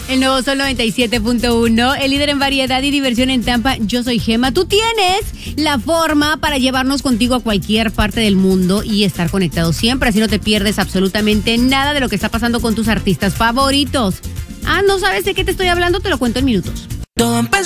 El nuevo Sol 97.1, el líder en variedad y diversión en Tampa. Yo soy Gema. Tú tienes la forma para llevarnos contigo a cualquier parte del mundo y estar conectado siempre, así no te pierdes absolutamente nada de lo que está pasando con tus artistas favoritos. ¿No sabes de qué te estoy hablando? Te lo cuento en minutos. Todo empezó